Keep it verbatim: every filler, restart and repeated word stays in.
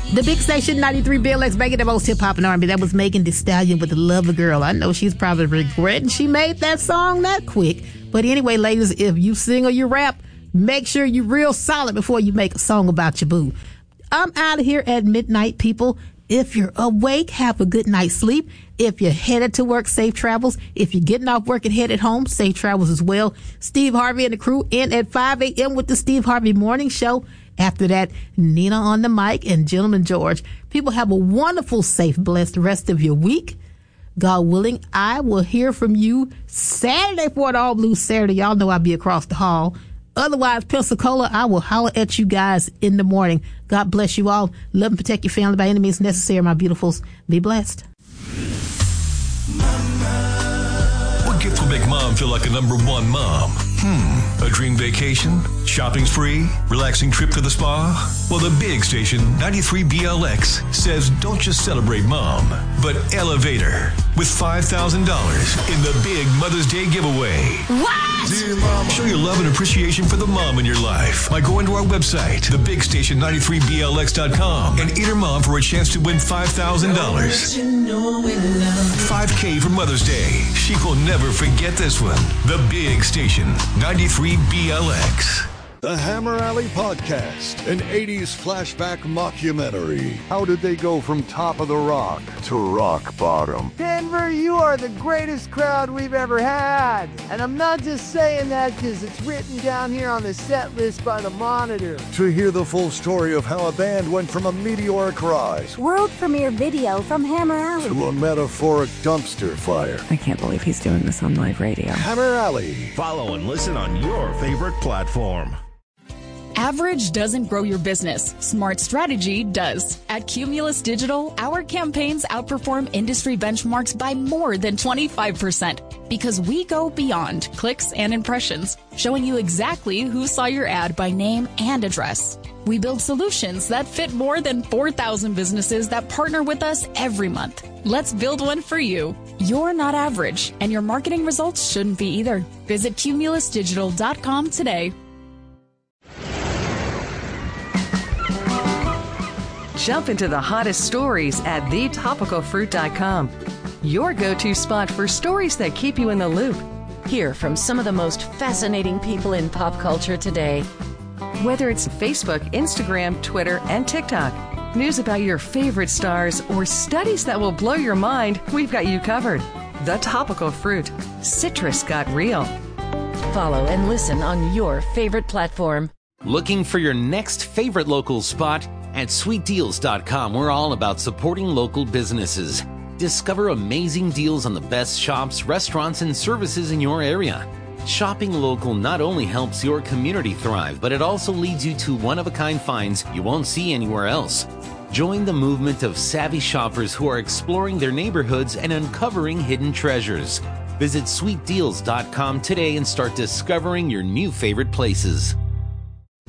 The big station, ninety-three B L X, making the most hip-hop and R and B. That was Megan Thee Stallion with Lover Girl. I know she's probably regretting she made that song that quick. But anyway, ladies, if you sing or you rap, make sure you're real solid before you make a song about your boo. I'm out of here at midnight, people. If you're awake, have a good night's sleep. If you're headed to work, safe travels. If you're getting off work and headed home, safe travels as well. Steve Harvey and the crew in at five a.m. with the Steve Harvey Morning Show. After that, Nina on the mic and Gentleman George. People have a wonderful, safe, blessed rest of your week. God willing, I will hear from you Saturday for an All Blue Saturday. Y'all know I'll be across the hall. Otherwise, Pensacola, I will holler at you guys in the morning. God bless you all. Love and protect your family by any means necessary, my beautifuls. Be blessed. Mama. What gift will make mom feel like a number one mom? Hmm, a dream vacation? Shopping spree? Relaxing trip to the spa? Well, the big station, ninety-three B L X, says don't just celebrate mom, but elevate her with five thousand dollars in the big Mother's Day giveaway. What? Dear Mama. Show your love and appreciation for the mom in your life by going to our website, the big station ninety-three B L X dot com, and enter mom for a chance to win five thousand dollars. five K for Mother's Day. She will never forget this one. The big station, ninety-three B L X. The Hammer Alley Podcast, an eighties flashback mockumentary. How did they go from top of the rock to rock bottom? Denver, you are the greatest crowd we've ever had. And I'm not just saying that because it's written down here on the set list by the Monitor. To hear the full story of how a band went from a meteoric rise, world premiere video from Hammer Alley, to a metaphoric dumpster fire. I can't believe he's doing this on live radio. Hammer Alley. Follow and listen on your favorite platform. Average doesn't grow your business. Smart strategy does. At Cumulus Digital, our campaigns outperform industry benchmarks by more than twenty-five percent because we go beyond clicks and impressions, showing you exactly who saw your ad by name and address. We build solutions that fit more than four thousand businesses that partner with us every month. Let's build one for you. You're not average, and your marketing results shouldn't be either. Visit cumulus digital dot com today. Jump into the hottest stories at the topical fruit dot com. Your go-to spot for stories that keep you in the loop. Hear from some of the most fascinating people in pop culture today. Whether it's Facebook, Instagram, Twitter, and TikTok, news about your favorite stars, or studies that will blow your mind, we've got you covered. The Topical Fruit. Citrus got real. Follow and listen on your favorite platform. Looking for your next favorite local spot? At sweet deals dot com, we're all about supporting local businesses. Discover amazing deals on the best shops, restaurants, and services in your area. Shopping local not only helps your community thrive, but it also leads you to one-of-a-kind finds you won't see anywhere else. Join the movement of savvy shoppers who are exploring their neighborhoods and uncovering hidden treasures. Visit sweet deals dot com today and start discovering your new favorite places.